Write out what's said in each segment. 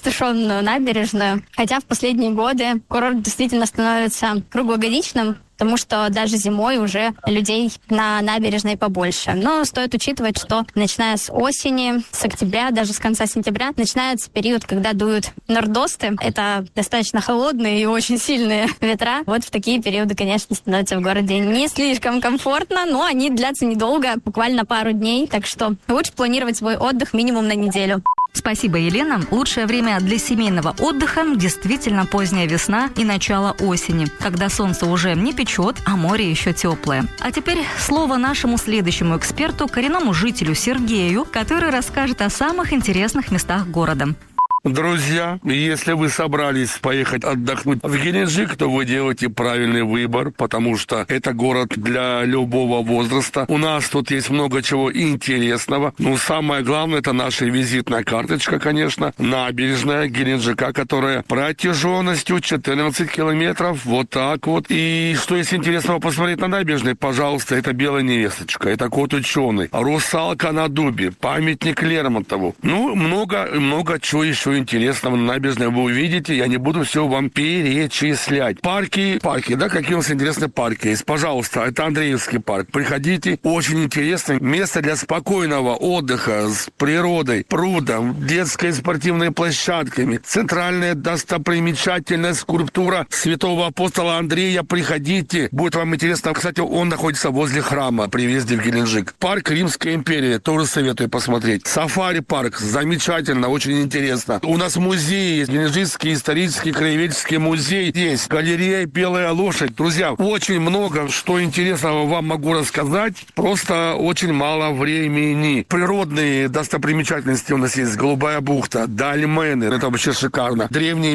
опустошенную набережную. Хотя в последние годы курорт действительно становится круглогодичным, потому что даже зимой уже людей на набережной побольше. Но стоит учитывать, что начиная с осени, с октября, даже с конца сентября, начинается период, когда дуют нордосты. Это достаточно холодные и очень сильные ветра. Вот в такие периоды, конечно, становится в городе не слишком комфортно, но они длятся недолго, буквально пару дней. Так что лучше планировать свой отдых минимум на неделю. Спасибо, Елена. Лучшее время для семейного отдыха действительно поздняя весна и начало осени, когда солнце уже не печет, а море еще теплое. А теперь слово нашему следующему эксперту, коренному жителю Сергею, который расскажет о самых интересных местах города. Друзья, если вы собрались поехать отдохнуть в Геленджик, то вы делаете правильный выбор, потому что это город для любого возраста. У нас тут есть много чего интересного. Но самое главное, это наша визитная карточка, конечно, набережная Геленджика, которая протяженностью 14 километров, вот так вот. И что есть интересного посмотреть на набережной? Пожалуйста, это белая невесточка, это кот ученый, русалка на дубе, памятник Лермонтову. Ну, много чего еще интересного на набережной вы увидите. Я не буду все вам перечислять. Парки, да, какие у нас интересные парки есть. Пожалуйста, это Андреевский парк. Приходите. Очень интересное место для спокойного отдыха с природой, прудом, детской спортивной площадками. Центральная достопримечательная скульптура святого апостола Андрея. Приходите. Будет вам интересно. Кстати, он находится возле храма при въезде в Геленджик. Парк Римская империя. Тоже советую посмотреть. Сафари-парк. Замечательно. Очень интересно. У нас музей есть, Геленджикский исторический краеведческий музей есть, галерея «Белая лошадь». Друзья, очень много что интересного вам могу рассказать, просто очень мало времени. Природные достопримечательности у нас есть, Голубая бухта, дольмены, это вообще шикарно. Древние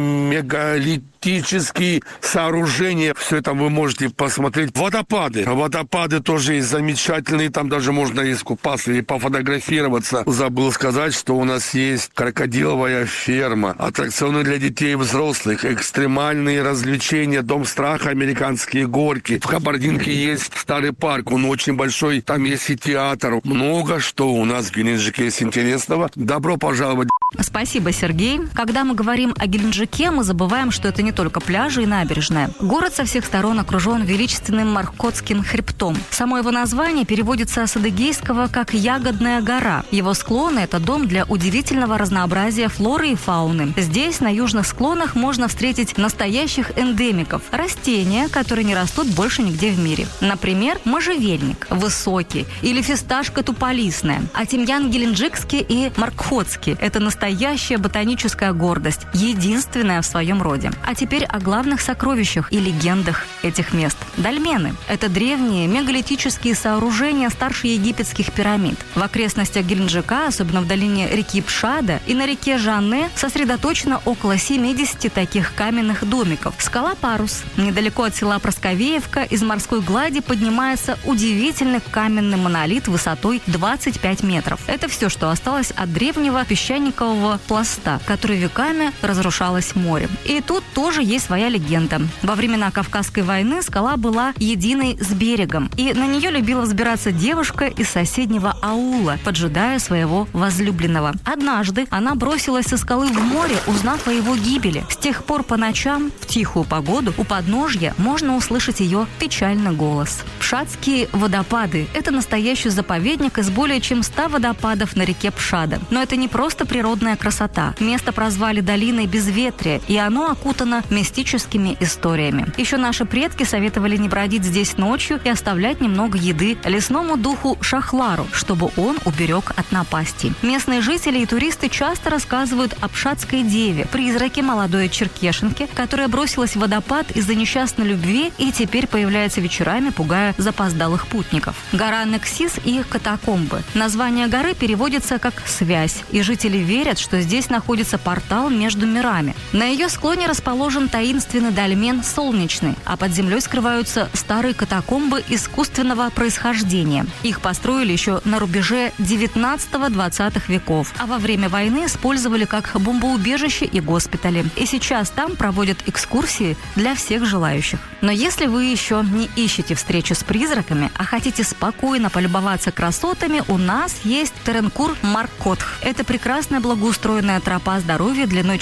мегалитические сооружения, все это вы можете посмотреть. Водопады тоже есть замечательные, там даже можно искупаться или пофотографироваться. Забыл сказать, что у нас есть крокодиловая ферма, аттракционы для детей и взрослых, экстремальные развлечения, дом страха, американские горки. В Кабардинке есть старый парк, он очень большой, там есть и театр. Много что у нас в Геленджике есть интересного. Добро пожаловать. Спасибо, Сергей. Когда мы говорим о Геленджике, мы забываем, что это не только пляжи и набережная. Город со всех сторон окружен величественным Маркотским хребтом. Само его название переводится с адыгейского как «ягодная гора». Его склоны – это дом для удивительного разнообразия флоры и фауны. Здесь, на южных склонах, можно встретить настоящих эндемиков – растения, которые не растут больше нигде в мире. Например, можжевельник высокий или фисташка туполисная. А тимьян геленджикский и маркотский – это настоящая ботаническая гордость, единственная в своем роде. А теперь о главных сокровищах и легендах этих мест. Дольмены – это древние мегалитические сооружения старше египетских пирамид. В окрестностях Геленджика, особенно в долине реки Пшада и на реке Жанне, сосредоточено около 70 таких каменных домиков. Скала Парус. Недалеко от села Просковеевка из морской глади поднимается удивительный каменный монолит высотой 25 метров. Это все, что осталось от древнего песчаникового пласта, который веками разрушалось морем. И тут тоже есть своя легенда. Во времена Кавказской войны скала была единой с берегом, и на нее любила взбираться девушка из соседнего аула, поджидая своего возлюбленного. Однажды она бросилась со скалы в море, узнав о его гибели. С тех пор по ночам, в тихую погоду, у подножья можно услышать ее печальный голос. Пшадские водопады – это настоящий заповедник из более чем 100 водопадов на реке Пшада. Но это не просто природная красота. Место прозвали долиной безветрия, и оно окутано мистическими историями. Еще наши предки советовали не бродить здесь ночью и оставлять немного еды лесному духу Шахлару, чтобы он уберег от напастей. Местные жители и туристы часто рассказывают о Пшадской деве, призраке молодой черкешенки, которая бросилась в водопад из-за несчастной любви и теперь появляется вечерами, пугая запоздалых путников. Гора Нексис и катакомбы. Название горы переводится как «связь», и жители верят, что здесь находится портал между мирами. На ее склоне расположен таинственный дольмен Солнечный, а под землей скрываются старые катакомбы искусственного происхождения. Их построили еще на рубеже 19-20 веков, а во время войны использовали как бомбоубежище и госпитали. И сейчас там проводят экскурсии для всех желающих. Но если вы еще не ищете встречи с призраками, а хотите спокойно полюбоваться красотами, у нас есть Теренкур Маркотх. Это прекрасная благоустроенная тропа здоровья длиной